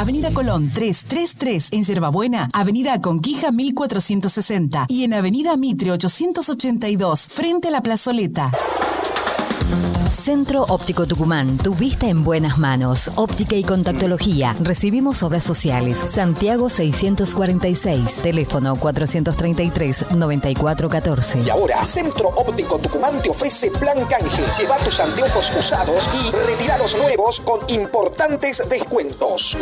Avenida Colón 333 en Yerbabuena, Avenida Conquija 1460 y en Avenida Mitre 882 frente a la plazoleta. Centro Óptico Tucumán, tu vista en buenas manos. Óptica y contactología. Recibimos obras sociales. Santiago 646. Teléfono 433-9414. Y ahora, Centro Óptico Tucumán te ofrece plan canje. Lleva tus anteojos usados y retira los nuevos con importantes descuentos.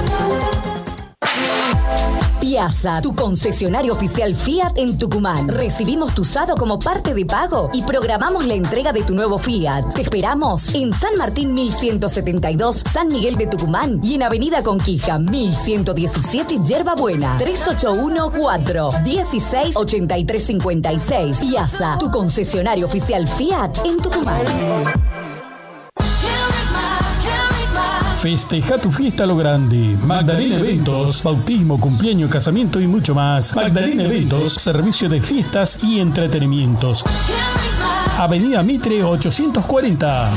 Piazza, tu concesionario oficial Fiat en Tucumán. Recibimos tu usado como parte de pago y programamos la entrega de tu nuevo Fiat. Te esperamos en San Martín 1172, San Miguel de Tucumán y en Avenida Conquija 1117, Yerbabuena. 3814-168356. Piazza, tu concesionario oficial Fiat en Tucumán. Festeja tu fiesta a lo grande. Magdalena Eventos, bautismo, cumpleaños, casamiento y mucho más. Magdalena Eventos, servicio de fiestas y entretenimientos. Avenida Mitre 840.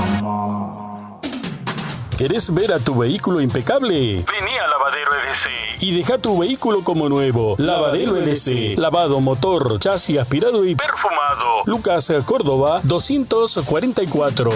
¿Querés ver a tu vehículo impecable? Vení a Lavadero LC y deja tu vehículo como nuevo. Lavadero LC. Lavado, motor, chasis aspirado y perfumado. Lucas Córdoba 244.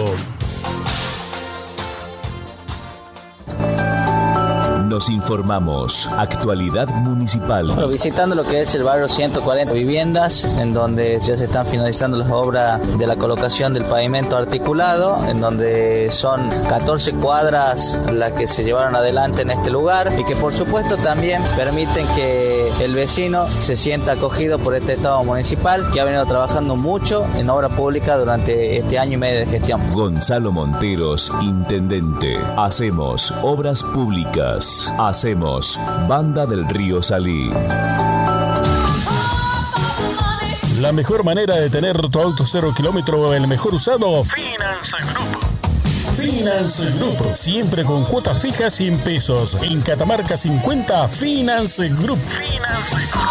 Nos informamos. Actualidad municipal. Bueno, visitando lo que es el barrio 140 viviendas, en donde ya se están finalizando las obras de la colocación del pavimento articulado, en donde son 14 cuadras las que se llevaron adelante en este lugar y que por supuesto también permiten que el vecino se sienta acogido por este Estado municipal que ha venido trabajando mucho en obra pública durante este año y medio de gestión. Gonzalo Monteros, intendente. Hacemos obras públicas. Hacemos Banda del Río Salí. La mejor manera de tener tu auto 0 kilómetro o el mejor usado, Finance Group. Finance Group, siempre con cuotas fijas 100 pesos. En Catamarca 50, Finance Group. Finance Group.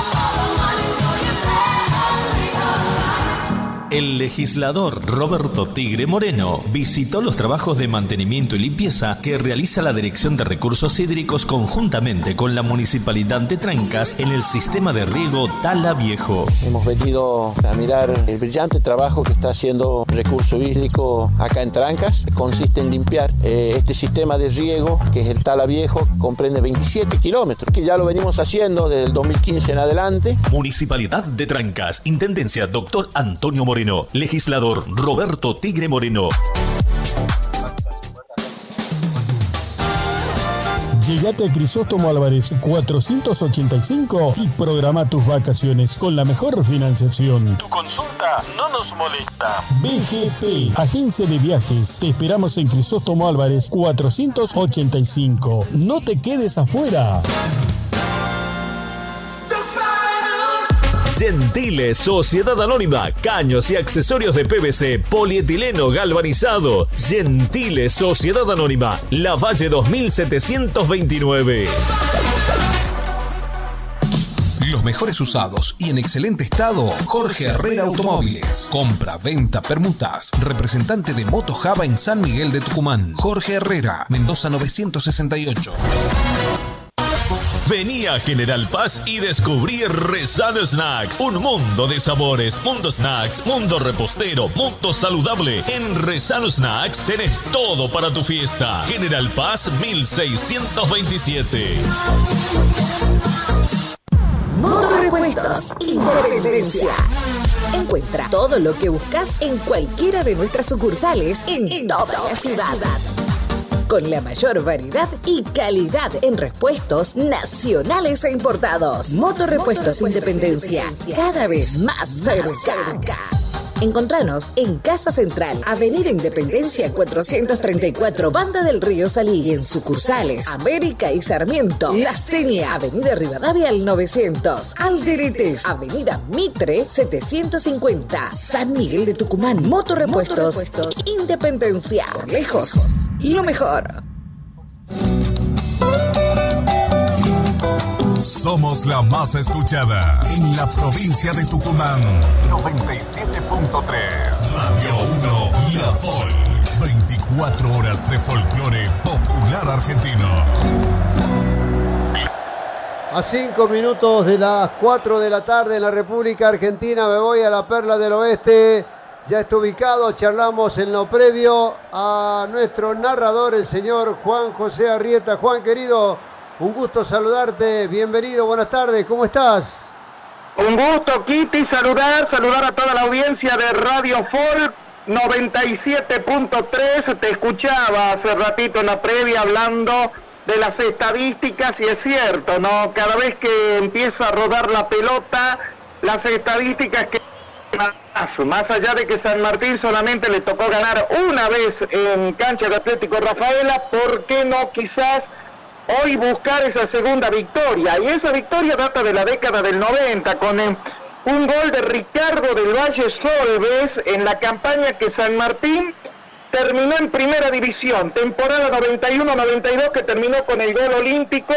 El legislador Roberto Tigre Moreno visitó los trabajos de mantenimiento y limpieza que realiza la Dirección de Recursos Hídricos conjuntamente con la Municipalidad de Trancas en el sistema de riego Tala Viejo. Hemos venido a mirar el brillante trabajo que está haciendo Recurso Hídrico acá en Trancas. Consiste en limpiar este sistema de riego, que es el Tala Viejo, comprende 27 kilómetros, que ya lo venimos haciendo desde el 2015 en adelante. Municipalidad de Trancas, Intendencia Dr. Antonio Moreno. Legislador Roberto Tigre Moreno. Llegate a Crisóstomo Álvarez 485 y programa tus vacaciones con la mejor financiación. Tu consulta no nos molesta. BGP, Agencia de Viajes. Te esperamos en Crisóstomo Álvarez 485. No te quedes afuera. Gentile Sociedad Anónima, caños y accesorios de PVC, polietileno galvanizado. Gentile Sociedad Anónima, Lavalle 2729. Los mejores usados y en excelente estado, Jorge Herrera Automóviles. Compra, venta, permutas. Representante de Moto Java en San Miguel de Tucumán. Jorge Herrera, Mendoza 968. Vení a General Paz y descubrí Rezano Snacks. Un mundo de sabores, mundo snacks, mundo repostero, mundo saludable. En Rezano Snacks tenés todo para tu fiesta. General Paz 1627. Motorrepuestos Independencia. Encuentra todo lo que buscas en cualquiera de nuestras sucursales en toda la ciudad. Con la mayor variedad y calidad en repuestos nacionales e importados. Motorrepuestos Independencia, cada vez más cerca. Encontranos en Casa Central, Avenida Independencia 434, Banda del Río Salí, y en sucursales América y Sarmiento, Las Teñas, Avenida Rivadavia al 900, Alderetes, Avenida Mitre 750, San Miguel de Tucumán. Motorrepuestos Independencia, por lejos, lo mejor. Somos la más escuchada en la provincia de Tucumán. 97.3 Radio 1 La Folk. 24 horas de folclore popular argentino. A 5 minutos de las 4 de la tarde en la República Argentina, me voy a la Perla del Oeste. Ya está ubicado, charlamos en lo previo a nuestro narrador, el señor Juan José Arrieta. Juan, querido, un gusto saludarte, bienvenido, buenas tardes, ¿cómo estás? Un gusto, Kitty, saludar a toda la audiencia de Radio Folk 97.3. Te escuchaba hace ratito en la previa hablando de las estadísticas y es cierto, ¿no? Cada vez que empieza a rodar la pelota, las estadísticas que más allá de que San Martín solamente le tocó ganar una vez en cancha de Atlético Rafaela, ¿por qué no quizás hoy buscar esa segunda victoria? Y esa victoria data de la década del 90 con un gol de Ricardo del Valle Solves en la campaña que San Martín terminó en primera división, temporada 91-92, que terminó con el gol olímpico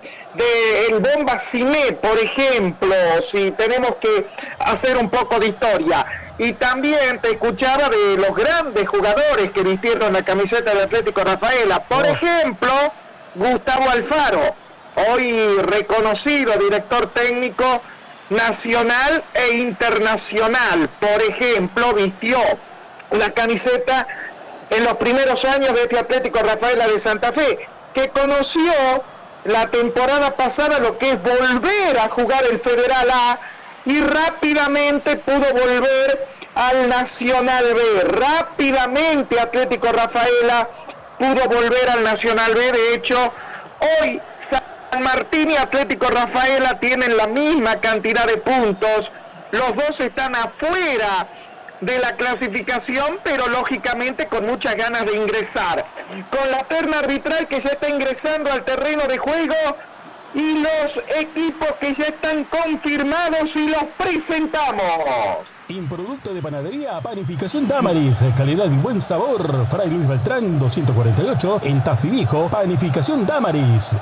de el Bomba Cimé, por ejemplo, si tenemos que hacer un poco de historia. Y también te escuchaba de los grandes jugadores que vistieron la camiseta de Atlético Rafaela. Por ejemplo, Gustavo Alfaro, hoy reconocido director técnico nacional e internacional. Por ejemplo, vistió la camiseta en los primeros años de este Atlético Rafaela de Santa Fe, que conoció la temporada pasada lo que es volver a jugar el Federal A y rápidamente pudo volver al Nacional B. Rápidamente Atlético Rafaela pudo volver al Nacional B. De hecho, hoy San Martín y Atlético Rafaela tienen la misma cantidad de puntos. Los dos están afuera de la clasificación, pero lógicamente con muchas ganas de ingresar. Con la terna arbitral que ya está ingresando al terreno de juego y los equipos que ya están confirmados y los presentamos. En producto de panadería, panificación Damaris, calidad y buen sabor. Fray Luis Beltrán 248, en Tafí Viejo, panificación Damaris.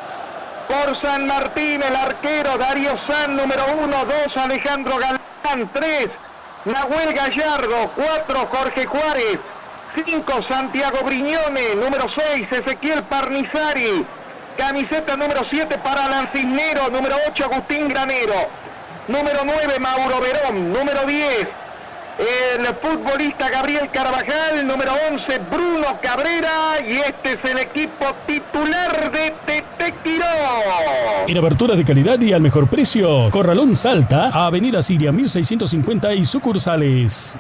Por San Martín, el arquero Darío San, número 1, 2, Alejandro Galán, 3, Nahuel Gallardo, 4, Jorge Juárez, 5, Santiago Briñone, número 6, Ezequiel Parnizari, camiseta número 7 para Alan Cisnero, número 8, Agustín Granero, número 9, Mauro Verón, número 10, el futbolista Gabriel Carvajal, número 11, Bruno Cabrera, y este es el equipo titular de Tete Quirós. En aberturas de calidad y al mejor precio, Corralón Salta, Avenida Siria 1650 y sucursales.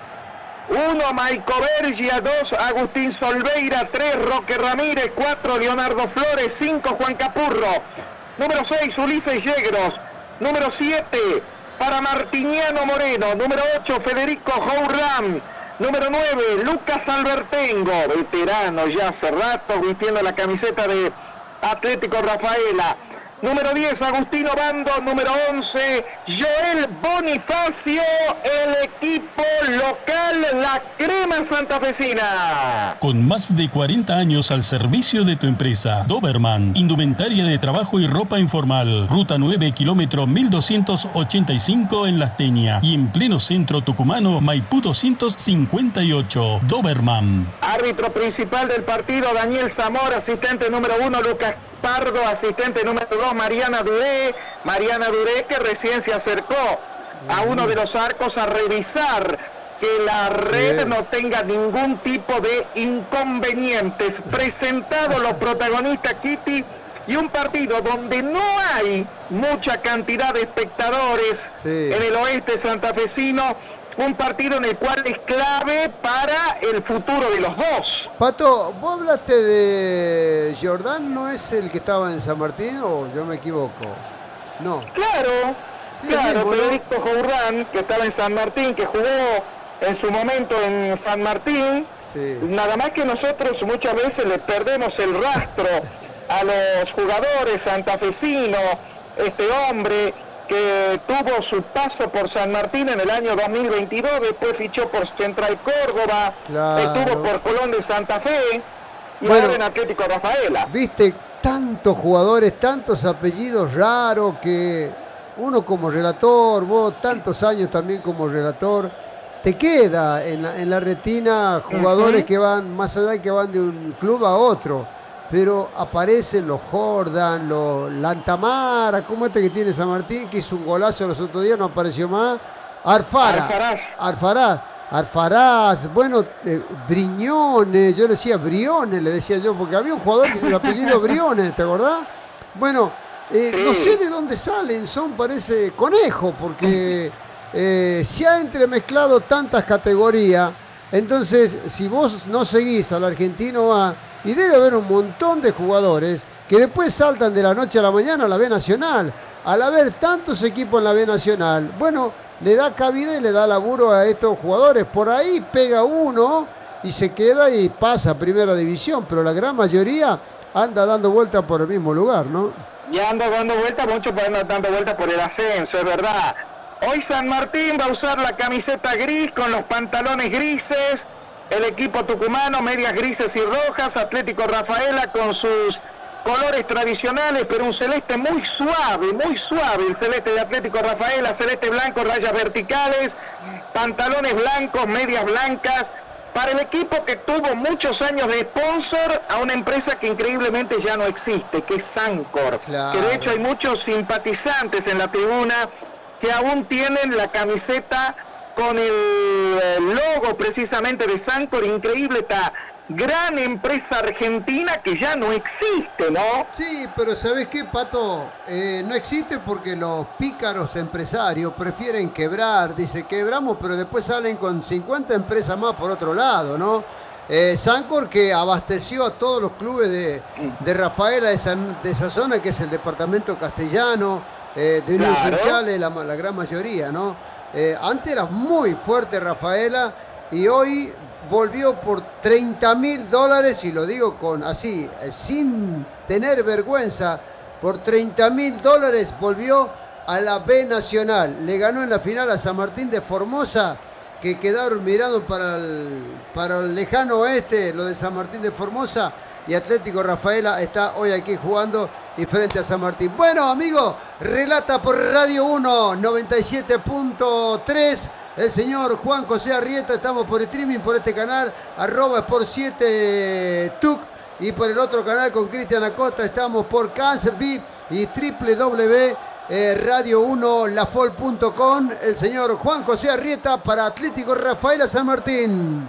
1, Maico Bergia, 2, Agustín Solveira, 3, Roque Ramírez, 4, Leonardo Flores, 5, Juan Capurro, número 6, Ulises Yegros, número 7, para Martiniano Moreno, número 8, Federico Jourram, número 9, Lucas Albertengo, veterano ya hace rato vistiendo la camiseta de Atlético Rafaela, número 10, Agustino Bando, número 11, Joel Bonifacio, el equipo local, la Crema Santafesina. Con más de 40 años al servicio de tu empresa, Doberman, indumentaria de trabajo y ropa informal, Ruta 9, kilómetro 1285 en Las Teña y en pleno centro tucumano, Maipú 258, Doberman. Árbitro principal del partido, Daniel Zamora, asistente número 1, Lucas Pardo, asistente número 2, Mariana Duré, que recién se acercó a uno de los arcos a revisar que la red no tenga ningún tipo de inconvenientes. Presentados los protagonistas, Kitty, y un partido donde no hay mucha cantidad de espectadores en el oeste santafesino, un partido en el cual es clave para el futuro de los dos. Pato, vos hablaste de Jordán, ¿no es el que estaba en San Martín o yo me equivoco? No. Claro, Federico Jourán, que estaba en San Martín, que jugó en su momento en San Martín. Nada más que nosotros muchas veces le perdemos el rastro a los jugadores santafesinos. Este hombre que tuvo su paso por San Martín en el año 2022, después fichó por Central Córdoba, estuvo por Colón de Santa Fe y ahora en Atlético Rafaela. Viste, tantos jugadores, tantos apellidos raros que uno como relator, vos tantos años también como relator, te queda en la retina jugadores que van más allá, que van de un club a otro. pero aparecen los Jordan, los Lantamara, como este que tiene San Martín, que hizo un golazo los otros días, no apareció más. Alfaraz, bueno, Briñones, yo le decía Briones, le decía yo, porque había un jugador que se le apellido Briones, ¿te acordás? Bueno, no sé de dónde salen, parece conejo, porque se ha entremezclado tantas categorías. Entonces, si vos no seguís al argentino A, y debe haber un montón de jugadores que después saltan de la noche a la mañana a la B Nacional. Al haber tantos equipos en la B Nacional, bueno, le da cabida y le da laburo a estos jugadores. Por ahí pega uno y se queda y pasa a Primera División, pero la gran mayoría anda dando vueltas por el mismo lugar, ¿no? Ya anda dando vueltas, muchos andan dando vueltas por el ascenso, es verdad. Hoy San Martín va a usar la camiseta gris con los pantalones grises, el equipo tucumano, medias grises y rojas, Atlético Rafaela con sus colores tradicionales, pero un celeste muy suave, el celeste de Atlético Rafaela, celeste blanco, rayas verticales, pantalones blancos, medias blancas, para el equipo que tuvo muchos años de sponsor a una empresa que increíblemente ya no existe, que es Sancor, claro. Que de hecho hay muchos simpatizantes en la tribuna que aún tienen la camiseta con el logo precisamente de Sancor, increíble esta gran empresa argentina que ya no existe, ¿no? Sí, pero ¿sabés qué, Pato? No existe porque los pícaros empresarios prefieren quebrar, dice quebramos, pero después salen con 50 empresas más por otro lado, ¿no? Sancor, que abasteció a todos los clubes de Rafaela de esa zona, que es el departamento castellano, de Unión Sunchales, la gran mayoría, ¿no? Antes era muy fuerte Rafaela y hoy volvió por $30.000, y lo digo así, sin tener vergüenza, por $30.000 volvió a la B Nacional. Le ganó en la final a San Martín de Formosa, que quedaron mirando para el lejano oeste, lo de San Martín de Formosa, y Atlético Rafaela está hoy aquí jugando y frente a San Martín. Bueno, amigo, relata por Radio 1 97.3 el señor Juan José Arrieta. Estamos por streaming por este canal @Sport7 TUC, y por el otro canal con Cristian Acosta estamos por Cancerby y www.radio1lafol.com. El señor Juan José Arrieta para Atlético Rafaela San Martín.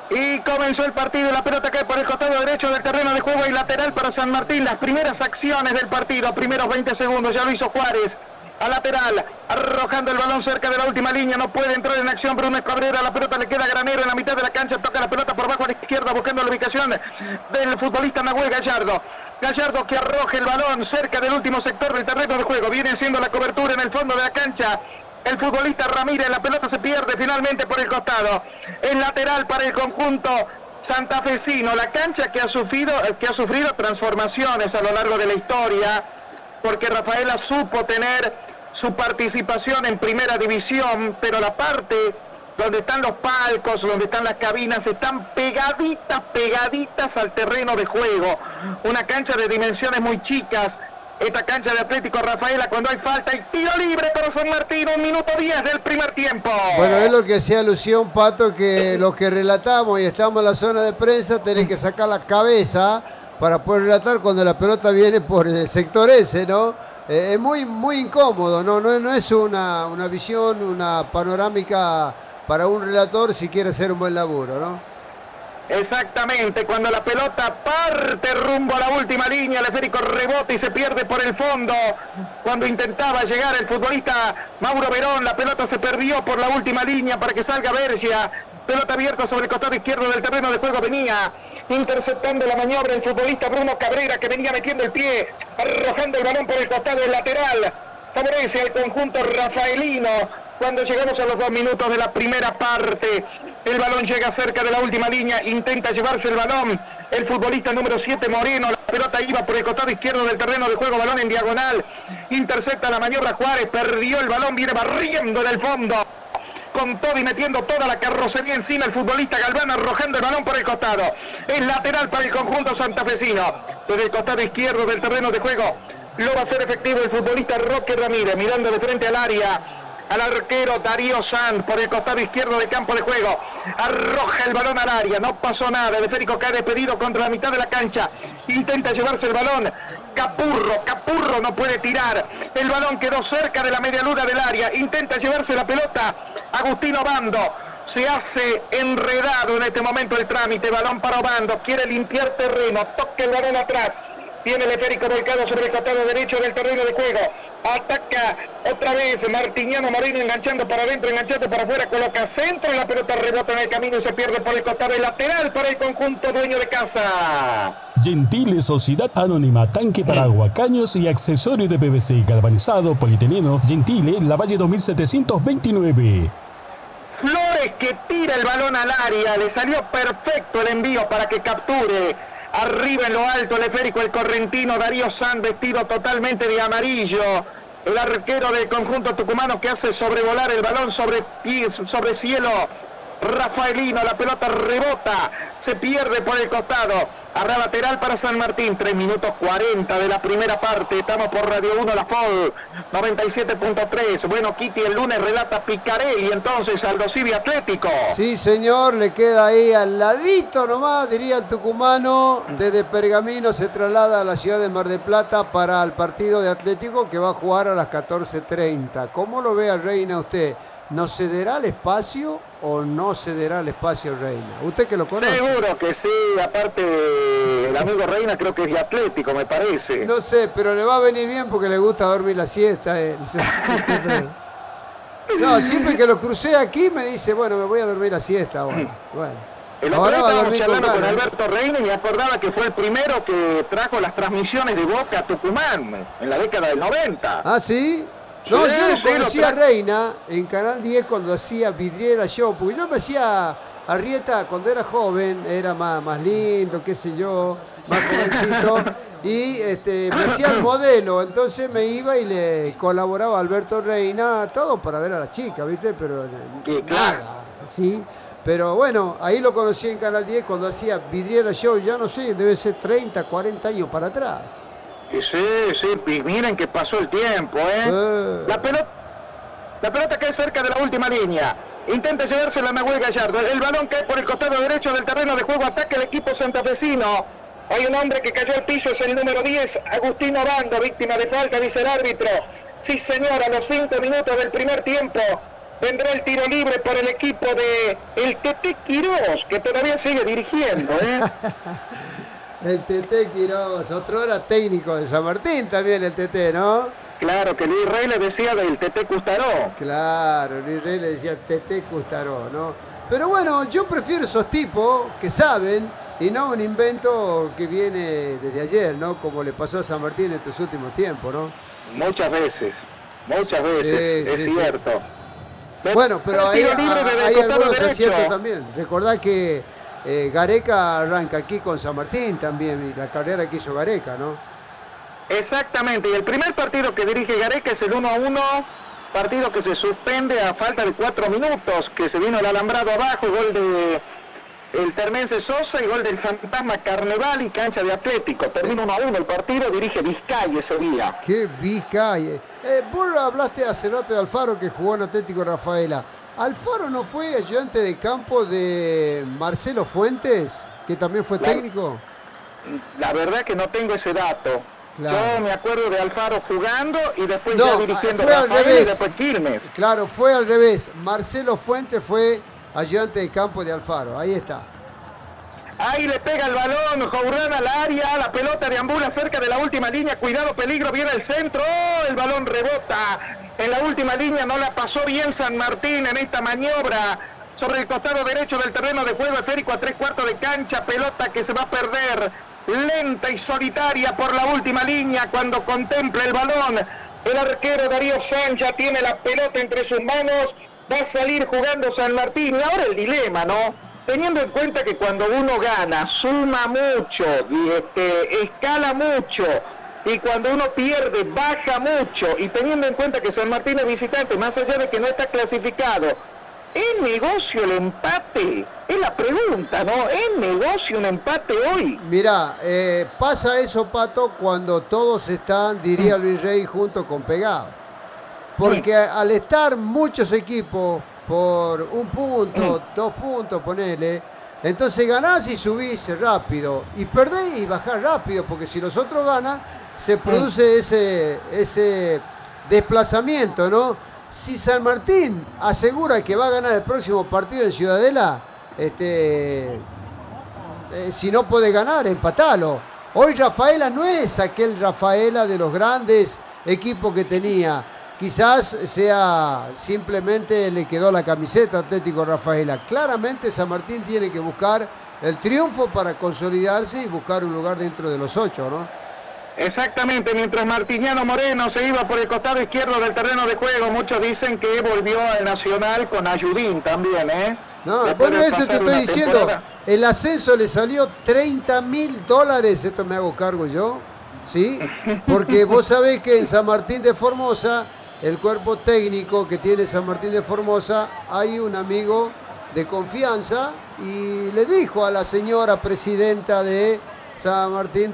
Y comenzó el partido, la pelota cae por el costado derecho del terreno de juego y lateral para San Martín. Las primeras acciones del partido, primeros 20 segundos, ya lo hizo Juárez. A lateral, arrojando el balón cerca de la última línea, no puede entrar en acción Bruno Cabrera, la pelota le queda a Granero en la mitad de la cancha, toca la pelota por bajo a la izquierda buscando la ubicación del futbolista Nahuel Gallardo. Gallardo que arroja el balón cerca del último sector del terreno de juego, viene siendo la cobertura en el fondo de la cancha. El futbolista Ramírez, la pelota se pierde finalmente por el costado. El lateral para el conjunto santafesino, la cancha que ha sufrido transformaciones a lo largo de la historia, porque Rafaela supo tener su participación en Primera División, pero la parte donde están los palcos, donde están las cabinas, están pegaditas al terreno de juego. Una cancha de dimensiones muy chicas. Esta cancha de Atlético Rafaela, cuando hay falta y tiro libre para San Martín, 1 minuto 10 del primer tiempo. Bueno, es lo que hacía alusión, Pato, que los que relatamos y estamos en la zona de prensa tenés que sacar la cabeza para poder relatar cuando la pelota viene por el sector ese, ¿no? Es muy incómodo, no es una visión, una panorámica para un relator si quiere hacer un buen laburo, ¿no? Exactamente, cuando la pelota parte rumbo a la última línea, el esférico rebota y se pierde por el fondo. Cuando intentaba llegar el futbolista Mauro Verón, la pelota se perdió por la última línea para que salga Bergia. Pelota abierta sobre el costado izquierdo del terreno de juego, venía interceptando la maniobra el futbolista Bruno Cabrera, que venía metiendo el pie, arrojando el balón por el costado del lateral. Favorece al conjunto rafaelino. Cuando llegamos a los 2 minutos de la primera parte, el balón llega cerca de la última línea, intenta llevarse el balón el futbolista número 7 Moreno, la pelota iba por el costado izquierdo del terreno de juego, balón en diagonal, intercepta la maniobra Juárez, perdió el balón, viene barriendo en el fondo, con todo y metiendo toda la carrocería encima el futbolista Galván, arrojando el balón por el costado. Es lateral para el conjunto santafesino, desde el costado izquierdo del terreno de juego. Lo va a hacer efectivo el futbolista Roque Ramírez, mirando de frente al área. al arquero Darío Sanz por el costado izquierdo del campo de juego. Arroja el balón al área, no pasó nada. El esférico cae despedido contra la mitad de la cancha. Intenta llevarse el balón. Capurro no puede tirar. El balón quedó cerca de la media luna del área. Intenta llevarse la pelota Agustín Obando. Se hace enredado en este momento el trámite. Balón para Obando. Quiere limpiar terreno. Toca el balón atrás. Tiene el esférico volcado sobre el costado derecho del terreno de juego. Ataca otra vez Martiniano Moreno, enganchando para adentro, enganchando para afuera, coloca centro, la pelota rebota en el camino y se pierde por el costado lateral para el conjunto dueño de casa. Gentile Sociedad Anónima, tanque para agua, caños y accesorios de PVC, galvanizado, polietileno, Gentile, Lavalle 2729. Flores que tira el balón al área, le salió perfecto el envío para que capture. Arriba en lo alto el esférico, el correntino Darío Sanz, vestido totalmente de amarillo. El arquero del conjunto tucumano que hace sobrevolar el balón sobre cielo. Rafaelino, la pelota rebota, se pierde por el costado. Arra lateral para San Martín, 3 minutos 40 de la primera parte. Estamos por Radio 1 La Fol, 97.3. Bueno, Kitty, el lunes relata Picarelli, entonces Aldo Civi Atlético. Sí, señor, le queda ahí al ladito nomás, diría el tucumano. Desde Pergamino se traslada a la ciudad de Mar del Plata para el partido de Atlético que va a jugar a las 14:30. ¿Cómo lo ve a Reina usted? ¿Nos cederá el espacio o no cederá el espacio Reina? ¿Usted que lo conoce? Seguro que sí, aparte el amigo Reina creo que es de Atlético, me parece. No sé, pero le va a venir bien porque le gusta dormir la siesta. No, siempre que lo crucé aquí me dice, bueno, me voy a dormir la siesta ahora. Bueno. El otro día estábamos charlando con Alberto Reina y me acordaba que fue el primero que trajo las transmisiones de Boca a Tucumán en la década del 90. ¿Ah, sí? No, yo lo conocí a Reina en Canal 10 cuando hacía Vidriera Show, porque yo me hacía Arrieta cuando era joven, era más lindo, qué sé yo, más jovencito, y me hacía el modelo, entonces me iba y le colaboraba a Alberto Reina, todo para ver a la chica, ¿viste? Pero nada, ¿sí? Pero bueno, ahí lo conocí en Canal 10 cuando hacía Vidriera Show, ya no sé, debe ser 30, 40 años para atrás. Sí, miren que pasó el tiempo, ¿eh? La pelota cae cerca de la última línea. Intenta llevársela a Nahuel Gallardo. El balón cae por el costado derecho del terreno de juego. Ataca el equipo santafesino. Hay un hombre que cayó al piso, es el número 10, Agustín Obando, víctima de falta, dice el árbitro. Sí, señor, a los 5 minutos del primer tiempo vendrá el tiro libre por el equipo de el Tete Quirós, que todavía sigue dirigiendo, ¿eh? El Tete Quirós, otro era técnico de San Martín también el Tete, ¿no? Claro, que Luis Rey le decía del Tete Custaró. Claro, Luis Rey le decía Tete Custaró, ¿no? Pero bueno, yo prefiero esos tipos que saben y no un invento que viene desde ayer, ¿no? Como le pasó a San Martín en estos últimos tiempos, ¿no? Muchas veces, es cierto. Sí. Bueno, pero hay algunos aciertos también. Recordá que Gareca arranca aquí con San Martín también, y la carrera que hizo Gareca, ¿no? Exactamente, y el primer partido que dirige Gareca es el 1-1, partido que se suspende a falta de 4 minutos, que se vino el alambrado abajo, gol de el Termense Sosa y gol del Fantasma Carneval y cancha de Atlético. Termina 1-1 el partido, dirige Vizcay ese día. ¡Qué Vizcay! Vos hablaste hace rato de Alfaro que jugó en Atlético Rafaela. ¿Alfaro no fue ayudante de campo de Marcelo Fuentes, que también fue técnico? La verdad que no tengo ese dato. Claro. Yo me acuerdo de Alfaro jugando y después ya dirigiendo fue al revés. Y después Quilmes. Claro, fue al revés. Marcelo Fuentes fue ayudante de campo de Alfaro. Ahí está. Ahí le pega el balón, Jourán al área, la pelota deambula cerca de la última línea, cuidado, peligro, viene el centro, el balón rebota en la última línea, no la pasó bien San Martín en esta maniobra sobre el costado derecho del terreno de juego, esférico a 3/4 de cancha, pelota que se va a perder, lenta y solitaria por la última línea cuando contempla el balón. El arquero Darío Sanz ya tiene la pelota entre sus manos, va a salir jugando San Martín, y ahora el dilema, ¿no? Teniendo en cuenta que cuando uno gana, suma mucho, y escala mucho, y cuando uno pierde, baja mucho, y teniendo en cuenta que San Martín es visitante, más allá de que no está clasificado, ¿es negocio el empate? Es la pregunta, ¿no? ¿Es negocio un empate hoy? Mirá, pasa eso, Pato, cuando todos están, diría Luis Rey, juntos con Pegado. porque al estar muchos equipos por 1 punto, 2 puntos, ponele, entonces ganás y subís rápido, y perdés y bajás rápido, porque si los otros ganan, se produce ese desplazamiento, ¿no? Si San Martín asegura que va a ganar el próximo partido en Ciudadela, si no puede ganar, empatalo. Hoy Rafaela no es aquel Rafaela de los grandes equipos que tenía. Quizás sea simplemente le quedó la camiseta Atlético Rafaela. Claramente San Martín tiene que buscar el triunfo para consolidarse y buscar un lugar dentro de los 8, ¿no? Exactamente, mientras Martiniano Moreno se iba por el costado izquierdo del terreno de juego, muchos dicen que volvió al Nacional con Ayudín también, ¿eh? No, bueno, eso te estoy diciendo. El ascenso le salió $30.000, esto me hago cargo yo, ¿sí? Porque vos sabés que en San Martín de Formosa, el cuerpo técnico que tiene San Martín de Formosa, hay un amigo de confianza y le dijo a la señora presidenta de San Martín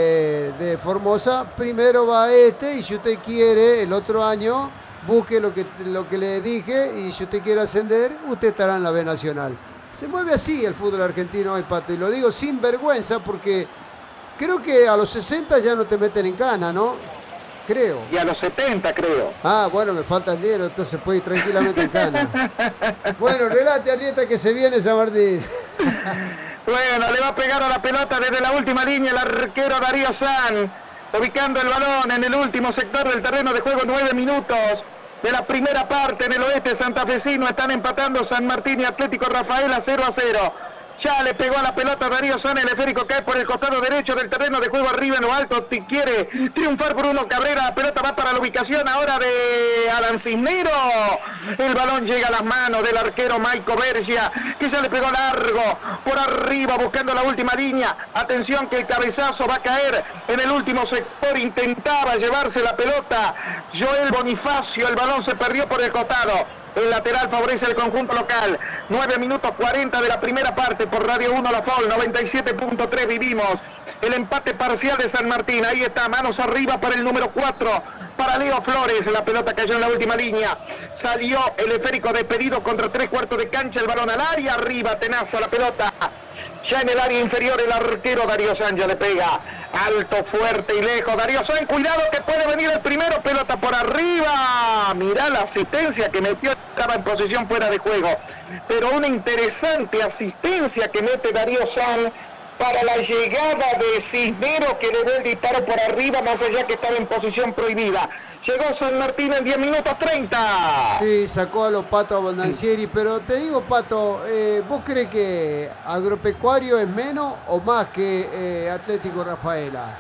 de Formosa, primero va y si usted quiere el otro año busque lo que le dije, y si usted quiere ascender, usted estará en la B Nacional. Se mueve así el fútbol argentino hoy, Pato, y lo digo sin vergüenza porque creo que a los 60 ya no te meten en cana, ¿no? Creo. Y a los 70, creo. Ah, bueno, me falta el dinero, entonces puedo ir tranquilamente en cana. Bueno, relate, Arrieta, que se viene San Martín. Bueno, le va a pegar a la pelota desde la última línea el arquero Darío San, ubicando el balón en el último sector del terreno de juego. 9 minutos de la primera parte en el oeste santafesino. Están empatando San Martín y Atlético Rafaela 0-0. Ya le pegó a la pelota Darío San, el esférico cae por el costado derecho del terreno de juego, arriba en lo alto, si quiere triunfar Bruno Cabrera, la pelota va para la ubicación ahora de Alan Cisnero, el balón llega a las manos del arquero Maico Bergia, que ya le pegó largo, por arriba buscando la última línea, atención que el cabezazo va a caer en el último sector, intentaba llevarse la pelota Joel Bonifacio, el balón se perdió por el costado. El lateral favorece el conjunto local. 9 minutos 40 de la primera parte por Radio 1 La Fol, 97.3 vivimos. El empate parcial de San Martín. Ahí está, manos arriba para el número 4. Para Leo Flores, la pelota cayó en la última línea. Salió el esférico despedido contra 3/4 de cancha. El balón al área, arriba, tenazo la pelota. Ya en el área inferior el arquero Darío San ya le pega. Alto, fuerte y lejos. Darío San, cuidado que puede venir el primero. Pelota por arriba. Mirá la asistencia que metió. Estaba en posición fuera de juego. Pero una interesante asistencia que mete Darío San para la llegada de Cisnero, que le dio el disparo por arriba, más allá que estaba en posición prohibida. Llegó San Martín en 10 minutos 30. Sí, sacó a los Pato Abondancieri, pero te digo, Pato, ¿vos crees que Agropecuario es menos o más que Atlético Rafaela?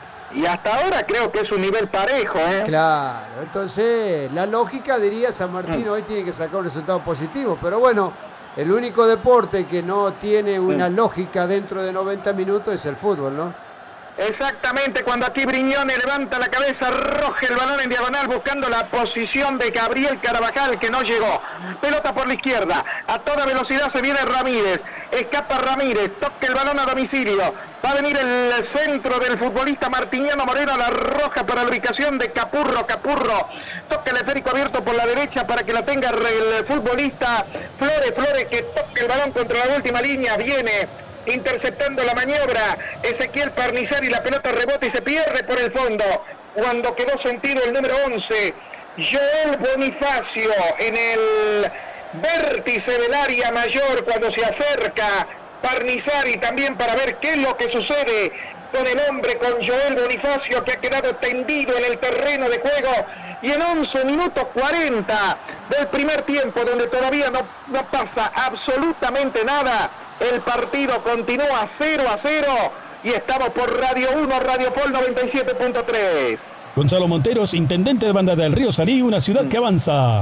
Y hasta ahora creo que es un nivel parejo, ¿eh? Claro, entonces la lógica diría San Martín hoy tiene que sacar un resultado positivo, pero bueno, el único deporte que no tiene una lógica dentro de 90 minutos es el fútbol, ¿no? Exactamente, cuando aquí Brignone levanta la cabeza, arroja el balón en diagonal buscando la posición de Gabriel Carvajal, que no llegó. Pelota por la izquierda, a toda velocidad se viene Ramírez, escapa Ramírez, toca el balón a domicilio. Va a venir el centro del futbolista Martiniano Moreno, la roja para la ubicación de Capurro, toca el esférico abierto por la derecha para que la tenga el futbolista Flores que toca el balón contra la última línea, viene interceptando la maniobra Ezequiel Parnizari, la pelota rebota y se pierde por el fondo, cuando quedó sentido el número 11, Joel Bonifacio, en el vértice del área mayor, cuando se acerca Parnizari también para ver qué es lo que sucede con el hombre, con Joel Bonifacio, que ha quedado tendido en el terreno de juego. Y en 11 minutos 40 del primer tiempo, donde todavía no pasa absolutamente nada, el partido continúa 0-0 y estamos por Radio 1, Radio Pol 97.3. Gonzalo Monteros, intendente de Banda del Río Salí, una ciudad que avanza.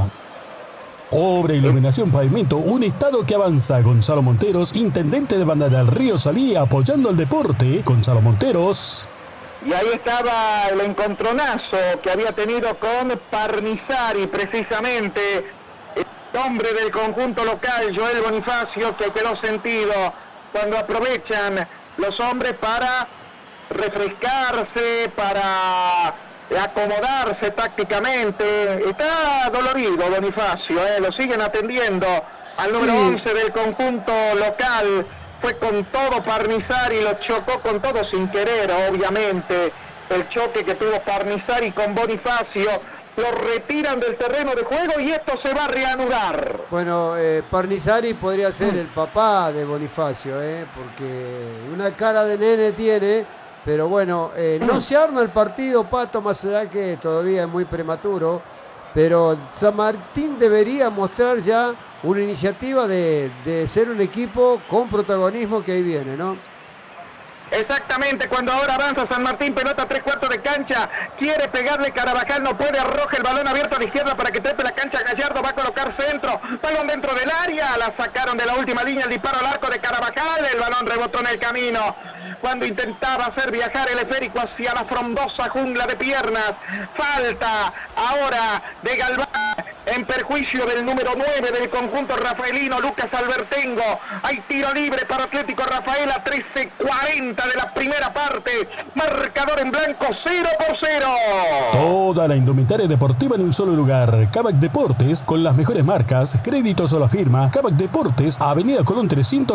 Obra, iluminación, pavimento, un estado que avanza. Gonzalo Monteros, intendente de Banda del Río Salí, apoyando al deporte. Gonzalo Monteros. Y ahí estaba el encontronazo que había tenido con Parnizari, precisamente, el hombre del conjunto local, Joel Bonifacio, que quedó sentido cuando aprovechan los hombres para refrescarse, para acomodarse tácticamente. Está dolorido Bonifacio, lo siguen atendiendo al número 11 del conjunto local. Fue con todo Parnizari, lo chocó con todo sin querer, obviamente. El choque que tuvo Parnizari con Bonifacio, lo retiran del terreno de juego y esto se va a reanudar. Bueno, Parnizari podría ser el papá de Bonifacio, porque una cara de nene tiene, pero bueno, no se arma el partido, Pato, más allá que todavía es muy prematuro, pero San Martín debería mostrar ya una iniciativa de ser un equipo con protagonismo que ahí viene, ¿no? Exactamente, cuando ahora avanza San Martín, pelota 3/4 de cancha, quiere pegarle Carabajal, no puede, arroja el balón abierto a la izquierda para que trepe la cancha. Gallardo va a colocar centro, balón dentro del área, la sacaron de la última línea, el disparo al arco de Carabajal, el balón rebotó en el camino. Cuando intentaba hacer viajar el esférico hacia la frondosa jungla de piernas, falta ahora de Galván en perjuicio del número 9 del conjunto rafaelino, Lucas Albertengo. Hay tiro libre para Atlético Rafaela, 13:40 de la primera parte, marcador en blanco, 0-0. Toda la indumentaria deportiva en un solo lugar. Kavak Deportes, con las mejores marcas, créditos o la firma. Kavak Deportes, Avenida Colón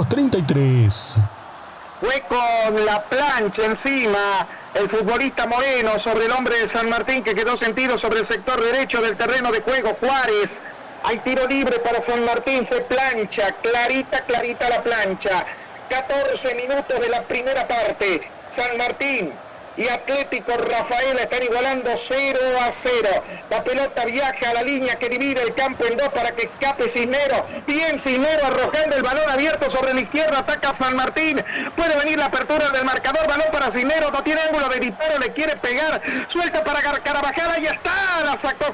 333. Fue con la plancha encima el futbolista Moreno sobre el hombre de San Martín, que quedó sentido sobre el sector derecho del terreno de juego. Juárez, hay tiro libre para San Martín, se plancha, clarita la plancha. 14 minutos de la primera parte. San Martín y Atlético Rafaela están igualando 0-0. La pelota viaja a la línea que divide el campo en dos para que escape Cisnero. Bien Cisnero arrojando el balón abierto sobre la izquierda, ataca San Martín. Puede venir la apertura del marcador, balón para Cisnero, no tiene ángulo de disparo, le quiere pegar, suelta para Carabajal, ahí está, la sacó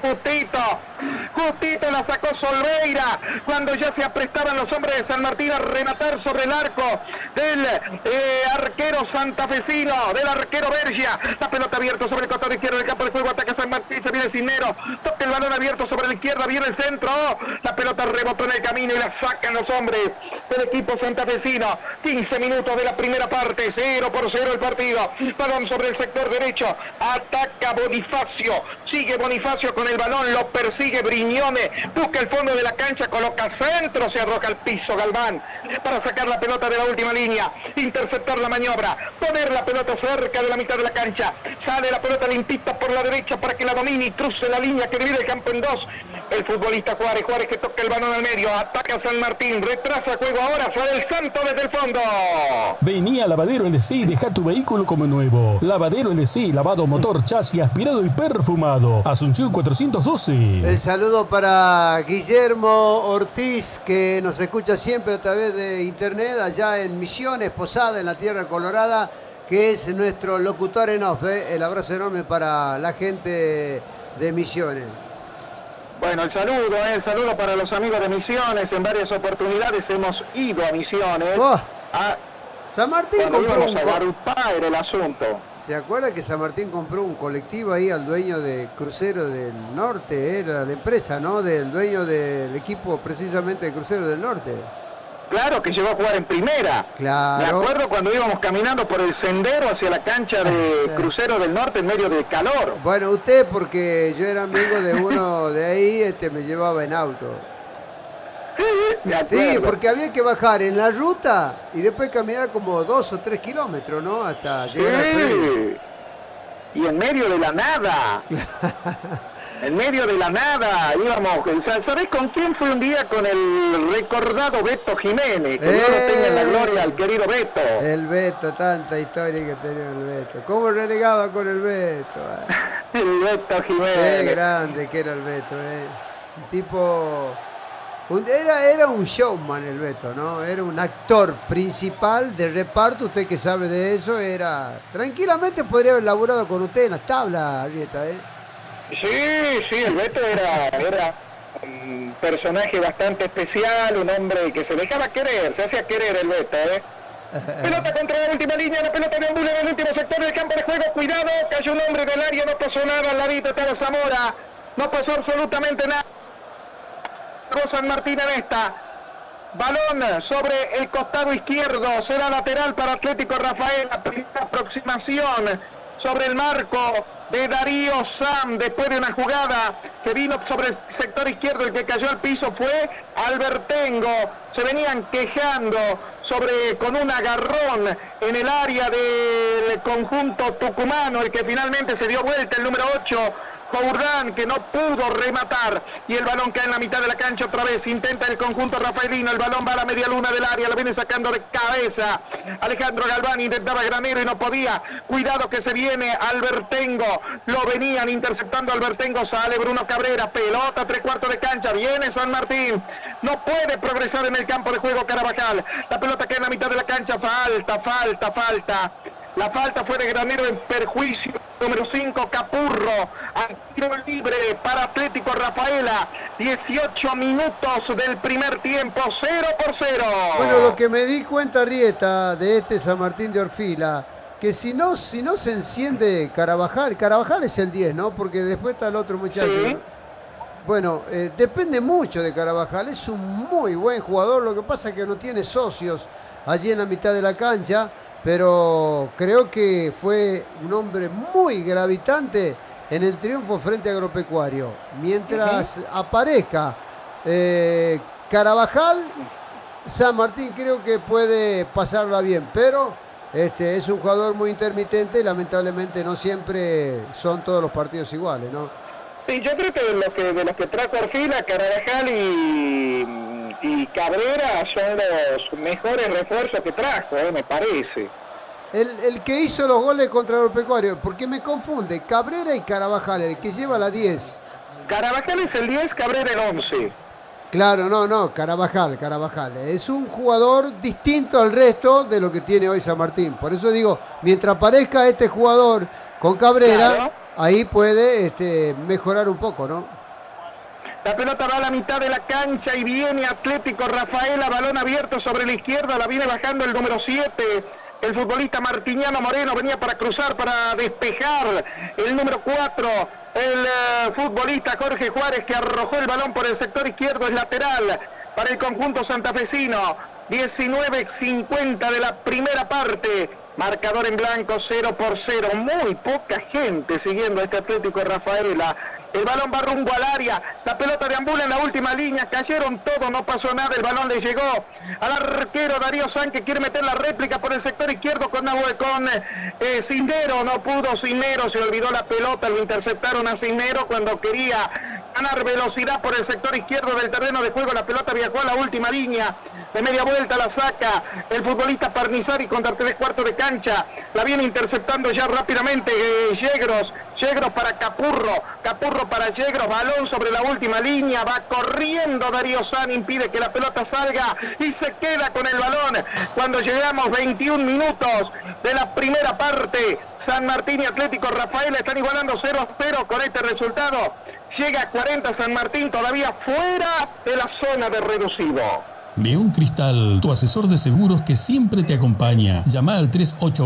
Justito la sacó Solveira, cuando ya se aprestaban los hombres de San Martín a rematar sobre el arco del arquero santafesino, del arquero Bergia. La pelota abierta sobre el costado izquierdo del campo de juego, ataca San Martín, se viene Cisnero, toca el balón abierto sobre la izquierda, viene el centro, la pelota rebotó en el camino y la sacan los hombres del equipo santafesino. 15 minutos de la primera parte, 0-0 el partido. Balón sobre el sector derecho, ataca Bonifacio, sigue Bonifacio con el balón, lo persigue Brignone, busca el fondo de la cancha, coloca centro, se arroja al piso Galván para sacar la pelota de la última línea, interceptar la maniobra, poner la pelota cerca de la mitad de la cancha, sale la pelota limpita por la derecha para que la domine y cruce la línea que divide el campo en dos. El futbolista Juárez que toca el balón al medio, ataca San Martín, retrasa juego ahora, sale el Santo desde el fondo. Vení a Lavadero LC y deja tu vehículo como nuevo. Lavadero LC, lavado motor, chasis, aspirado y perfumado. Asunción 412. El saludo para Guillermo Ortiz, que nos escucha siempre a través de internet, allá en Misiones, Posada, en la Tierra Colorada, que es nuestro locutor en off. El abrazo enorme para la gente de Misiones. Bueno, el saludo para los amigos de Misiones. En varias oportunidades hemos ido a Misiones. San Martín compró un era el asunto. ¿Se acuerda que San Martín compró un colectivo ahí al dueño de Crucero del Norte? Era la empresa, ¿no? Del dueño del equipo precisamente de Crucero del Norte. Claro, que llegó a jugar en primera. Claro. Me acuerdo cuando íbamos caminando por el sendero hacia la cancha de Crucero del Norte en medio del calor. Bueno, usted, porque yo era amigo de uno de ahí, me llevaba en auto. Sí, porque había que bajar en la ruta y después caminar como 2 o 3 kilómetros, ¿no? Hasta llegar al premio. Y en medio de la nada. En medio de la nada íbamos. ¿Sabés con quién fue un día? Con el recordado Beto Jiménez. Que Dios lo tenga en la gloria al querido Beto. El Beto, tanta historia que tenía el Beto. ¿Cómo renegaba con el Beto? El Beto Jiménez. Qué grande que era el Beto, Un tipo... Era un showman el Beto, ¿no? Era un actor principal de reparto. Usted que sabe de eso, tranquilamente podría haber laburado con usted en las tablas, Arrieta, Sí, el Beto era un personaje bastante especial, un hombre que se dejaba querer, se hacía querer el Beto, Pelota contra la última línea, la pelota de Ambula en el último sector del campo de juego, cuidado, cayó un hombre del área, no pasó nada, al ladito estaba Zamora, no pasó absolutamente nada. San Martín en esta, balón sobre el costado izquierdo, será lateral para Atlético Rafaela, primera aproximación sobre el marco de Darío Sam, después de una jugada que vino sobre el sector izquierdo. El que cayó al piso fue Albertengo. Se venían quejando con un agarrón en el área del conjunto tucumano, el que finalmente se dio vuelta, el número 8, Jourdán, que no pudo rematar, y el balón cae en la mitad de la cancha otra vez. Intenta el conjunto rafaelino, el balón va a la media luna del área, lo viene sacando de cabeza Alejandro Galván. Intentaba Granero y no podía. Cuidado que se viene Albertengo, lo venían interceptando Albertengo. Sale Bruno Cabrera, pelota 3/4 de cancha, viene San Martín, no puede progresar en el campo de juego Carabajal. La pelota cae en la mitad de la cancha, falta. La falta fue de Granero en perjuicio. Número 5, Capurro. A tiro libre para Atlético Rafaela. 18 minutos del primer tiempo, 0-0. Bueno, lo que me di cuenta, Rieta, de este San Martín de Orfila, que si no se enciende Carabajal es el 10, ¿no? Porque después está el otro muchacho. Sí. Bueno, depende mucho de Carabajal. Es un muy buen jugador. Lo que pasa es que no tiene socios allí en la mitad de la cancha. Pero creo que fue un hombre muy gravitante en el triunfo frente a Agropecuario. Mientras aparezca Carabajal, San Martín creo que puede pasarla bien, pero es un jugador muy intermitente y lamentablemente no siempre son todos los partidos iguales, ¿no? Sí, yo creo que de los que trajo Orfila, Carabajal y Cabrera son los mejores refuerzos que trajo, me parece. El que hizo los goles contra el Pecuario, porque me confunde, Cabrera y Carabajal, el que lleva la 10. Carabajal es el 10, Cabrera el 11. Claro, no, Carabajal. Es un jugador distinto al resto de lo que tiene hoy San Martín. Por eso digo, mientras aparezca este jugador con Cabrera, claro, ahí puede mejorar un poco, ¿no? La pelota va a la mitad de la cancha y viene Atlético Rafaela, balón abierto sobre la izquierda, la viene bajando el número 7, el futbolista Martiniano Moreno, venía para cruzar, para despejar, el número 4, el futbolista Jorge Juárez, que arrojó el balón por el sector izquierdo, es lateral para el conjunto santafesino. 19:50 de la primera parte, marcador en blanco, 0-0, muy poca gente siguiendo a este Atlético Rafaela. El balón va rumbo al área, la pelota deambula en la última línea, cayeron todos, no pasó nada, el balón le llegó al arquero Darío San, que quiere meter la réplica por el sector izquierdo con Cisnero, no pudo Cisnero, se olvidó la pelota, lo interceptaron a Cisnero cuando quería ganar velocidad por el sector izquierdo del terreno de juego, la pelota viajó a la última línea, de media vuelta la saca el futbolista Parnizari contra 3/4 de cancha, la viene interceptando ya rápidamente Yegros para Capurro para Yegros, balón sobre la última línea, va corriendo Darío San, impide que la pelota salga y se queda con el balón. Cuando llegamos 21 minutos de la primera parte, San Martín y Atlético Rafaela están igualando 0-0 con este resultado. Llega a 40 San Martín, todavía fuera de la zona de reducido. León Cristal, tu asesor de seguros que siempre te acompaña. Llama al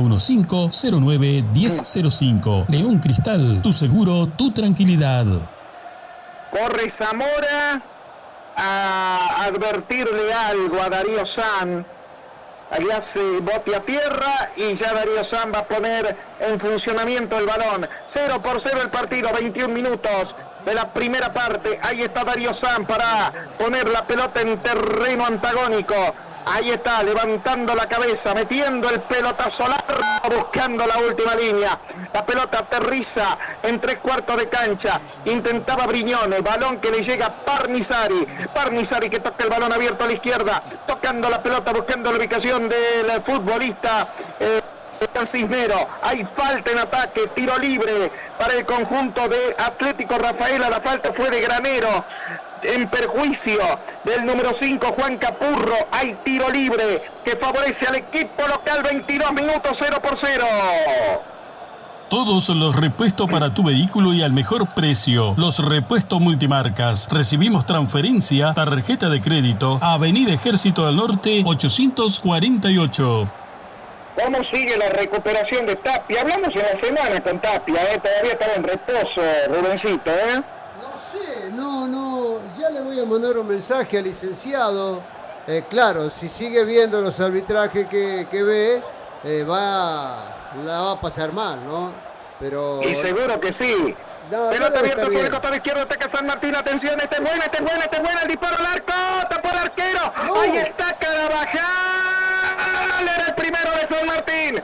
3815-09-1005. León Cristal, tu seguro, tu tranquilidad. Corre Zamora a advertirle algo a Darío San. Ahí hace bote a tierra y ya Darío San va a poner en funcionamiento el balón. 0-0 el partido, 21 minutos de la primera parte. Ahí está Darío San para poner la pelota en terreno antagónico. Ahí está, levantando la cabeza, metiendo el pelotazo largo, buscando la última línea. La pelota aterriza en 3/4 de cancha. Intentaba Briñone, balón que le llega a Parnizari. Parnizari que toca el balón abierto a la izquierda, tocando la pelota, buscando la ubicación del futbolista Cisnero. Hay falta en ataque, tiro libre para el conjunto de Atlético Rafaela. La falta fue de Granero en perjuicio del número 5, Juan Capurro. Hay tiro libre que favorece al equipo local. 22 minutos, 0-0. Todos los repuestos para tu vehículo y al mejor precio. Los repuestos multimarcas. Recibimos transferencia, tarjeta de crédito. Avenida Ejército del Norte, 848. ¿Cómo sigue la recuperación de Tapia? Hablamos en la semana con Tapia, todavía estaba en reposo, Rubencito, No sé, no, ya le voy a mandar un mensaje al licenciado. Claro, si sigue viendo los arbitrajes que ve, la va a pasar mal, ¿no? Pero... Y seguro que sí. No, pelota abierta por el costado izquierdo, ataca San Martín, atención, este es buena, el disparo al arco, está por arquero, ahí está Carabajal, era el primero de San Martín.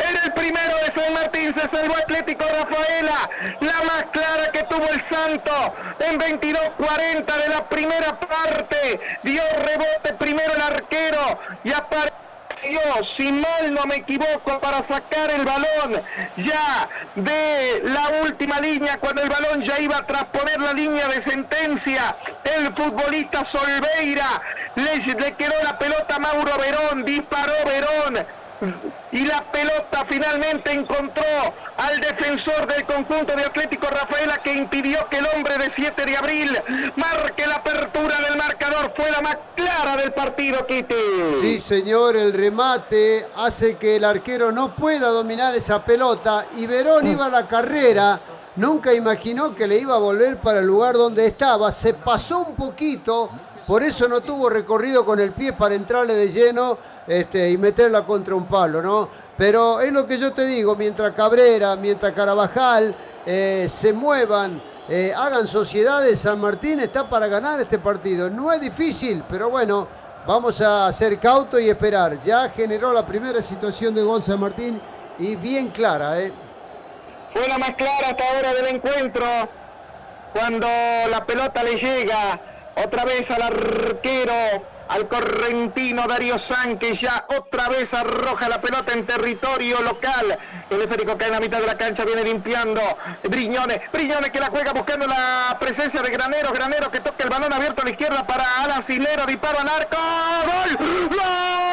Se salvó Atlético Rafaela, la más clara que tuvo el Santo en 22:40 de la primera parte, dio rebote primero el arquero y apareció, si mal no me equivoco, para sacar el balón ya de la última línea, cuando el balón ya iba a trasponer la línea de sentencia, el futbolista Solveira le quedó la pelota a Mauro Verón, disparó Verón, y la pelota finalmente encontró al defensor del conjunto de Atlético Rafaela, que impidió que el hombre de 7 de abril marque la apertura del marcador. Fue la más clara del partido, Kitty. Sí, señor, el remate hace que el arquero no pueda dominar esa pelota y Verón iba a la carrera. Nunca imaginó que le iba a volver para el lugar donde estaba. Se pasó un poquito. Por eso no tuvo recorrido con el pie para entrarle de lleno y meterla contra un palo, ¿no? Pero es lo que yo te digo, mientras Cabrera, mientras Carabajal se muevan, hagan sociedades, San Martín está para ganar este partido. No es difícil, pero bueno, vamos a ser cautos y esperar. Ya generó la primera situación de gol San Martín y bien clara, Fue la más clara hasta ahora del encuentro, cuando la pelota le llega otra vez al arquero, al correntino Darío Sánchez, ya otra vez arroja la pelota en territorio local. El esférico cae en la mitad de la cancha, viene limpiando Briñones que la juega buscando la presencia de Granero que toca el balón abierto a la izquierda para Alan Silero, disparo al arco, ¡gol!